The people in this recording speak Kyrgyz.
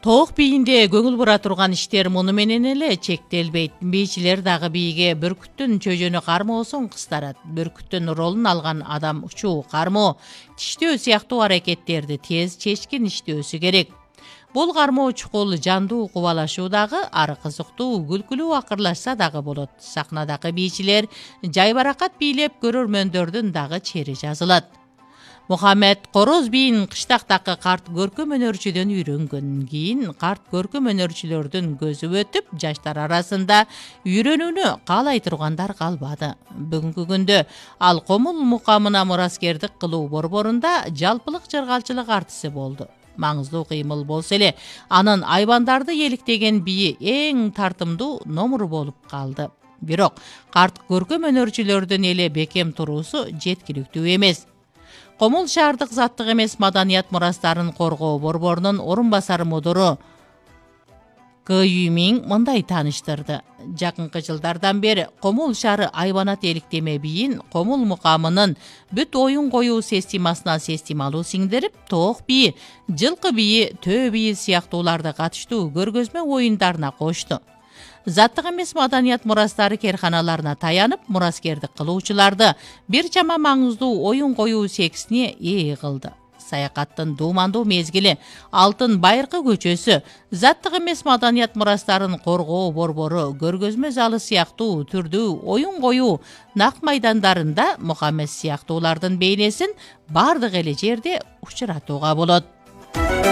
Тоок бийинде көңүл бура турган иштер муну менен эле чектелбейт. Бийчилер дагы бийге бүркүттүн чөжөнү кармоосун кыстарат. Бүркүттүн ролун алган адам учуу, кармоо, тиштөө сыяктуу аракеттерди тез чечкин иштөөсү керек. Бул кармоо чукул жандуу кубалашуу дагы, ары кызыктуу күлкүлүү акырлашса дагы болот. Сахнадагы бийчилер жайбаракат бийлеп көрөрмөндөрдүн дагы чери жазылат. Мухаммед короз бийин кыштактагы карт көркөм өнөрчүдөн үйрөнгөн. Кийин карт көркөм өнөрчүлөрдүн көзү өтүп, жаштар арасында үйрөнүүнү каалай тургандар калбады. Бүгүнкү күндө ал Комул мукамына мураскердик кылуу борборунда жалпылык жыргалчылык артиси болду. Маңыздуу кыймыл болсо эле, анын айбандарды еликтеген бийи эң тартымдуу номуру болуп калды. Бирок карт көркөм өнөрчүлөрдүн эле бекем туруусу жеткиликтүү эмес. Комул шаардык заттык эмес маданият мурастарын коргоо борборунун орун басары мудуру К. Юмиң мындай тааныштырды. Жакынкы жылдардан бери Комул шаары айбанат эликтеме бийин Комул мукамынын бүт оюн коюу системасына системалуу сиңдирип, тоок бийи, жылкы бийи, төө бийи сыяктууларды катыштуу көргөзмө оюндарына кошту. Заттык эмес маданият мурастары керканаларына таянып, мураскердик кылуучуларды бир чама маңыздуу оюн коюу сексине ээ кылды. Саякаттын дуумандуу мезгили, Алтын Байыркы көчөсү, заттык эмес маданият мурастарын коргоо борбору, көргөзмө залы сыяктуу түрдүү оюн коюу нак майдандарында Мухаммед сыяктуулардын бейнесин бардык эле жерде учуратууга болот.